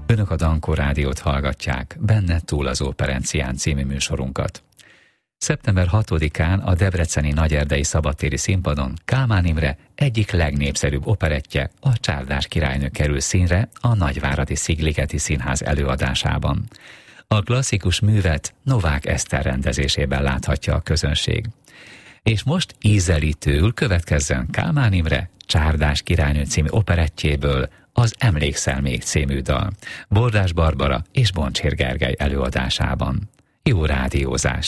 Önök a Dankó Rádiót hallgatják, Benne túl az Operencián című műsorunkat. Szeptember 6-án a debreceni Nagyerdei szabadtéri színpadon Kálmán Imre egyik legnépszerűbb operettje, a Csárdás királynő kerül színre a Nagyváradi Szigligeti Színház előadásában. A klasszikus művet Novák Eszter rendezésében láthatja a közönség. És most ízelítőül következzen Kálmán Imre Csárdás királynő című operettjéből az Emlékszel még című dal, Bordás Barbara és Boncsér Gergely előadásában. Jó rádiózást!